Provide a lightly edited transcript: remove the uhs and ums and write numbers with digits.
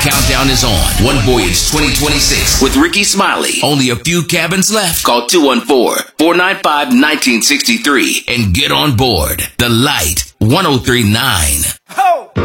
countdown is on. One Voyage 2026 with Ricky Smiley. Only a few cabins left. Call 214-495-1963 and get on board. The Light 103.9.